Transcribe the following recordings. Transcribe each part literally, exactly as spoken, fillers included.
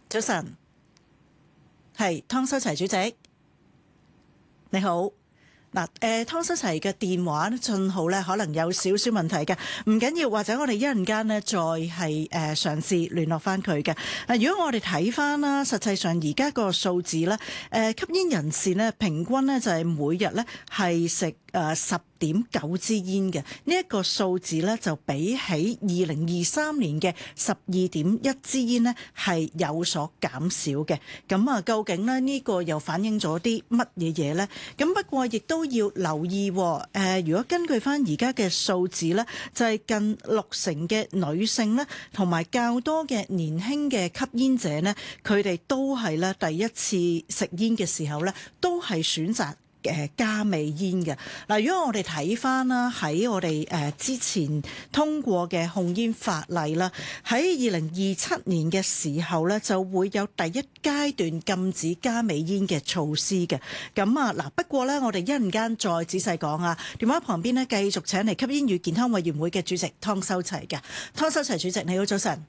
早晨，係湯修齊主席，你好。嗱，誒湯修齊嘅電話信號咧，可能有少少問題嘅，唔緊要，或者我哋一陣間呢，再係誒嘗試聯絡翻佢嘅。嗱，如果我哋睇翻啦，實際上而家個數字咧，誒吸煙人士呢，平均呢就係每日咧係食誒十點九支煙嘅，呢一個數字咧就比起二零二三年嘅十二點一支煙呢係有所減少嘅。咁啊，究竟呢呢個又反映咗啲乜嘢嘢呢？咁不過亦都要留意，誒，如果根據翻而家嘅數字呢，就係近六成嘅女性呢，同埋較多嘅年輕嘅吸煙者呢，佢哋都係咧第一次食煙嘅時候呢，都係選擇誒加味煙嘅。嗱，如果我哋睇翻啦，喺我哋誒之前通過嘅控煙法例啦，喺二零二七年嘅時候咧，就會有第一階段禁止加味煙嘅措施嘅。咁啊，嗱，不過咧，我哋一陣間再仔細講啊。電話旁邊咧，繼續請嚟吸煙與健康委員會嘅主席湯修齊嘅。湯修齊主席，你好，早晨。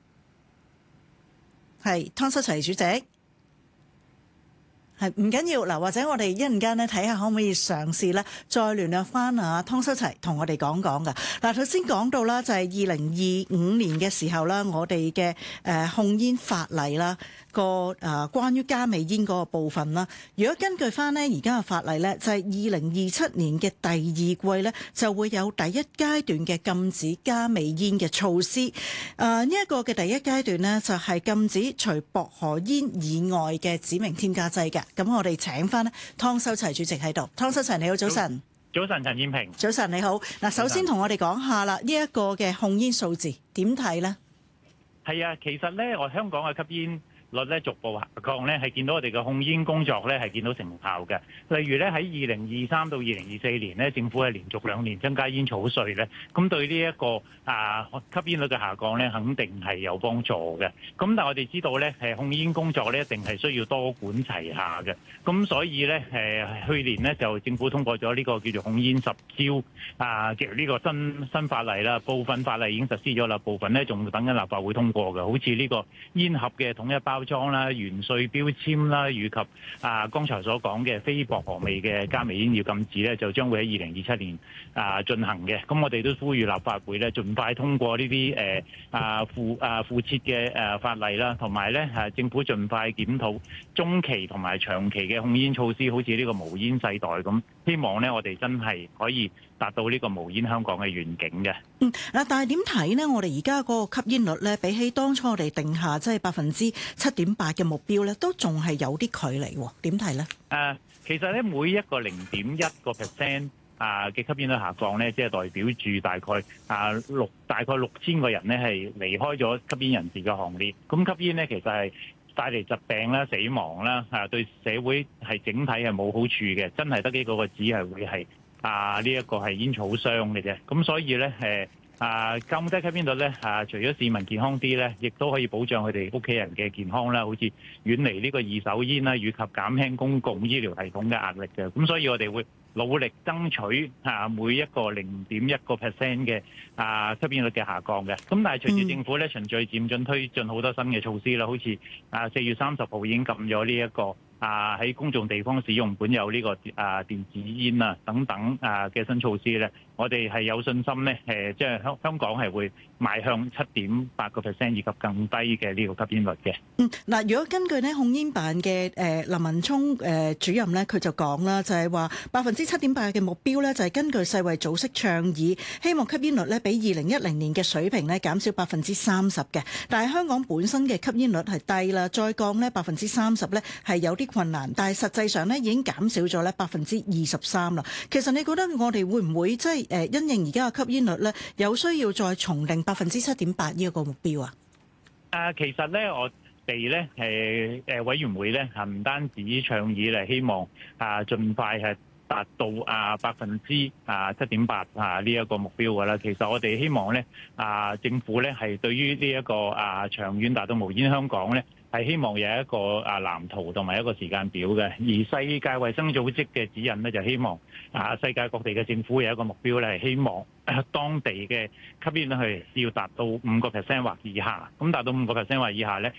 係湯修齊主席。係唔緊要嗱，或者我哋一陣間咧睇下可唔可以嘗試咧，再聯絡翻啊湯修齊同我哋講講㗎。嗱，頭先講到啦，就係二零二五年嘅時候啦，我哋嘅誒控煙法例啦，個誒關於加味煙嗰個部分啦。如果根據翻呢而家嘅法例咧，就係二零二七年嘅第二季咧，就會有第一階段嘅禁止加味煙嘅措施。誒呢一個嘅第一階段呢，就係禁止除薄荷煙以外嘅指明添加劑嘅。咁我哋請翻咧湯修齊主席喺度。湯修齊，你好，早晨。 早晨，陳燕萍。 早晨，你好。嗱，首先同我哋講下啦，呢一個嘅控煙數字點睇呢？ 係啊，其實咧，我香港嘅吸煙率咧逐步下降咧，係見到我哋嘅控煙工作咧係見到成效嘅。例如咧喺二零二三到二零二四年咧，政府係連續兩年增加煙草稅咧，咁對呢一個啊吸煙率嘅下降咧，肯定係有幫助嘅。咁但係我哋知道咧，誒控煙工作咧一定係需要多管齊下嘅。咁所以咧誒去年咧就政府通過咗呢個叫做控煙十招啊嘅呢個新新法例啦，部分法例已經實施咗啦，部分咧仲等緊立法會通過嘅，好似呢個煙盒嘅統一包裝啦、原稅標籤啦，以及啊剛才所講嘅非薄荷味嘅加味煙要禁止咧，就將會喺二零二七年啊進行嘅。咁我哋都呼籲立法會咧，盡快通過呢啲誒啊附啊附設嘅誒法例啦，同埋咧係政府盡快檢討中期同埋長期嘅控煙措施，好似呢個無煙世代咁。希望咧，我哋真係可以達到呢個無煙香港嘅願景嘅。 嗯，嗱，但係點睇呢？我哋而家嗰個吸煙率咧，比起當初我哋定下即係百分之七點八嘅目標咧，都仲係有啲距離喎。點睇咧？ 誒，其實咧，每一個零點一個 percent 啊嘅吸煙率下降咧，即係代表住大概啊六大概六千個人咧係離開咗吸煙人士嘅行列。咁吸煙咧，其實係帶嚟疾病啦、死亡啦，啊對社會係整體係冇好處嘅，真係得幾個個只係會係啊呢一個係煙草商嘅啫。咁所以咧誒啊降低吸煙率咧啊，除咗市民健康啲咧，亦都可以保障佢哋屋企人嘅健康啦，好似遠離呢個二手煙啦，以及減輕公共醫療系統嘅壓力嘅。咁所以我哋會努力爭取啊每一個零點一個 percent 嘅啊吸煙率嘅下降嘅。咁但係隨住政府咧循序漸進推進好多新嘅措施啦，好似啊四月三十號已經禁咗呢一個啊喺公眾地方使用管有呢個啊電子煙啊等等啊嘅新措施咧，我哋係有信心咧誒，即係香香港係會邁向七點八個 percent 以及更低嘅呢個吸煙率嘅。 嗯，嗱，如果根據呢控煙辦嘅誒林文聰誒主任咧，佢就講啦，就係話百分之七點八嘅目標咧，就係根據世衛組織倡議，希望吸煙率咧比二零一零年嘅水平咧減少百分之三十嘅。但係香港本身嘅吸煙率係低啦，再降咧百分之三十咧係有啲困難，但係實際上咧已經減少咗咧百分之二十三啦。其實你覺得我哋會唔會即係誒因應而家嘅吸煙率咧，有需要再重定百分之七點八呢一個目標啊？ 啊，其實咧我哋咧誒誒委員會咧係唔單止倡議嚟，希望啊盡快係達到啊百分之啊七點八啊呢一個目標㗎啦。其實我哋希望咧啊政府咧係對於呢一個啊長遠達到無煙香港咧，係希望有一個啊藍圖同埋一個時間表嘅。而世界衛生組織嘅指引咧就希望啊世界各地嘅政府有一個目標咧，係希望當地嘅吸煙率係要達到五個 percent 或以下。咁達到五個 percent 或以下咧，